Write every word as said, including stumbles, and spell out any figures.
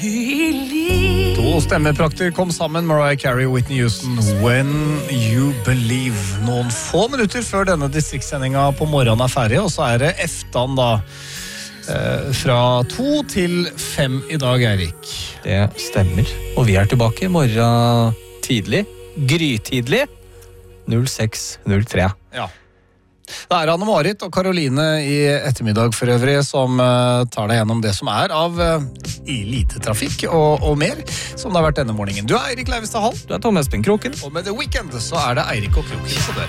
To stemmeprakter kom sammen, Mariah Carey og Whitney Houston, When You Believe. Noen få minutter før denne distriktssendinga på morgenen er ferdig, og så er det eftan da, eh, fra to til fem i dag, Eirik. Det stemmer, og vi er tilbake i morgen tidlig, grytidlig, null seks null tre. Ja. Det er Anne-Marit og Karoline i ettermiddag for øvrig som uh, tar deg gjennom det som er av uh, elitetrafikk og, og mer, som det har vært denne morgenen. Du er Eirik Leivestad Hall. Du er Tom Espen Kroken. Og med The Weekend så er det Eirik og Kroken på dere.